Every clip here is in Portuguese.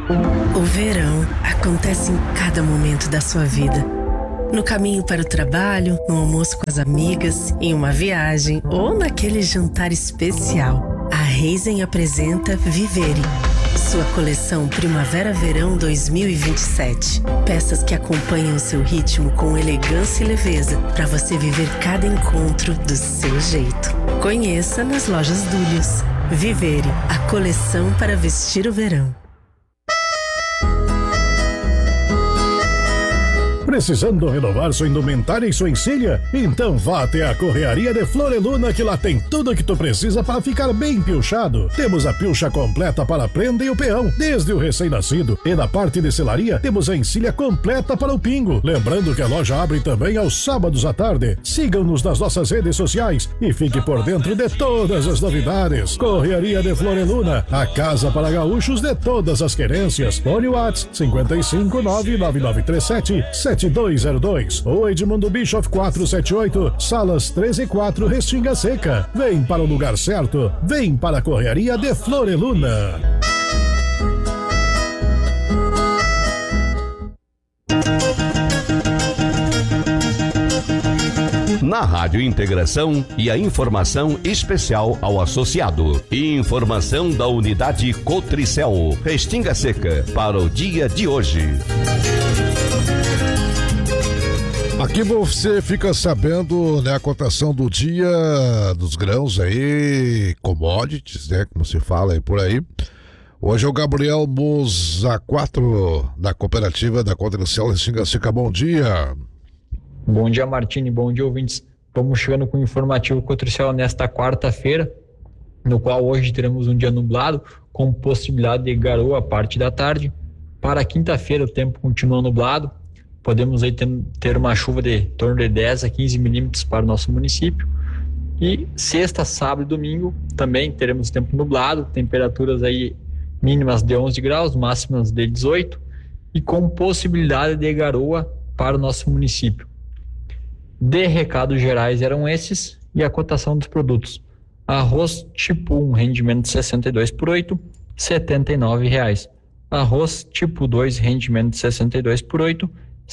O verão acontece em cada momento da sua vida. No caminho para o trabalho, no almoço com as amigas, em uma viagem ou naquele jantar especial. A Raizen apresenta Vivere, sua coleção Primavera-Verão 2027. Peças que acompanham o seu ritmo com elegância e leveza, para você viver cada encontro do seu jeito. Conheça nas lojas Dúlios. Vivere, a coleção para vestir o verão. Precisando renovar sua indumentária e sua encilha? Então vá até a Correaria de Floreluna, que lá tem tudo o que tu precisa para ficar bem pilchado. Temos a pilcha completa para a prenda e o peão, desde o recém-nascido. E na parte de selaria, temos a encilha completa para o pingo. Lembrando que a loja abre também aos sábados à tarde. Sigam-nos nas nossas redes sociais e fique por dentro de todas as novidades. Correaria de Floreluna, a casa para gaúchos de todas as querências. Fone Whats 55999377202 ou Edmundo Bischoff 478, Salas 13 e 4, Restinga Seca. Vem para o lugar certo, vem para a Correaria de Floreluna. Na Rádio Integração e a informação especial ao associado. Informação da unidade Cotricel, Restinga Seca, para o dia de hoje. Aqui você fica sabendo, né, a cotação do dia dos grãos aí, commodities, né, como se fala aí por aí. Hoje é o Gabriel Moza 4 da cooperativa da Cotricel Restinga Seca. Bom dia. Bom dia, Martini, bom dia, ouvintes. Vamos chegando com o informativo Cotricel nesta quarta-feira, no qual hoje teremos um dia nublado, com possibilidade de garoa a parte da tarde. Para quinta-feira o tempo continua nublado, podemos aí ter uma chuva de torno de 10 a 15 milímetros para o nosso município. E sexta, sábado e domingo também teremos tempo nublado, temperaturas aí mínimas de 11 graus, máximas de 18, e com possibilidade de garoa para o nosso município. De recados gerais eram esses, e a cotação dos produtos. Arroz tipo 1, rendimento de 62 por 8, R$ 79,00. Arroz tipo 2, rendimento de 62 por 8, R$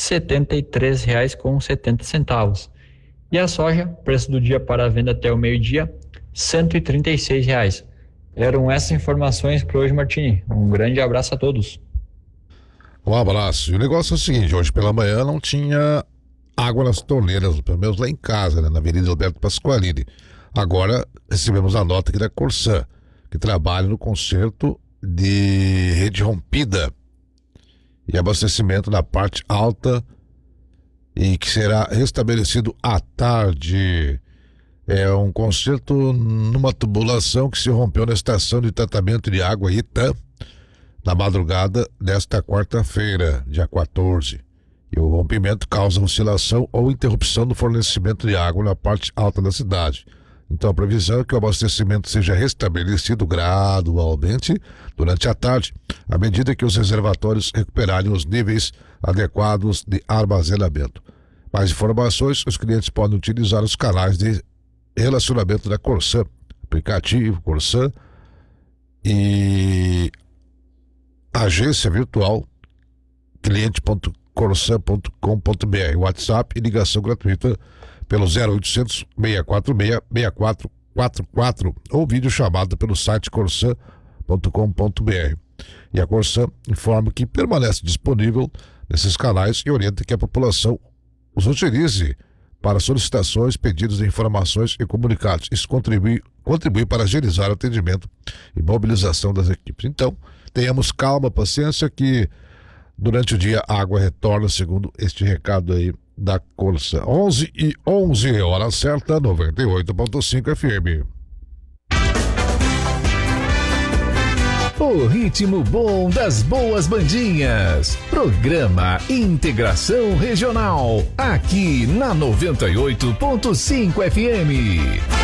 73,70. E a soja, preço do dia para a venda até o meio-dia, R$ 136,00. Eram essas informações para hoje, Martini. Um grande abraço a todos. Um abraço. E o negócio é o seguinte, hoje pela manhã não tinha água nas torneiras, pelo menos lá em casa, né, na Avenida Alberto Pasqualini. Agora recebemos a nota aqui da Corsã, que trabalha no conserto de rede rompida e abastecimento na parte alta, e que será restabelecido à tarde. É um conserto numa tubulação que se rompeu na estação de tratamento de água Itã na madrugada desta quarta-feira, dia 14. E o rompimento causa oscilação ou interrupção do fornecimento de água na parte alta da cidade. Então a previsão é que o abastecimento seja restabelecido gradualmente durante a tarde, à medida que os reservatórios recuperarem os níveis adequados de armazenamento. Mais informações, os clientes podem utilizar os canais de relacionamento da Corsã, aplicativo Corsã e agência virtual cliente.corsã.com.br, WhatsApp e ligação gratuita pelo 0800 646 6444 ou vídeo chamada pelo site corsã.com.br. E a Corsã informa que permanece disponível nesses canais e orienta que a população os utilize para solicitações, pedidos de informações e comunicados. Isso contribui para agilizar o atendimento e mobilização das equipes. Então, tenhamos calma, paciência, que durante o dia a água retorna, segundo este recado aí da Corsã. 11h11, hora certa, 98.5 FM. O ritmo bom das boas bandinhas. Programa Integração Regional, aqui na 98.5 FM.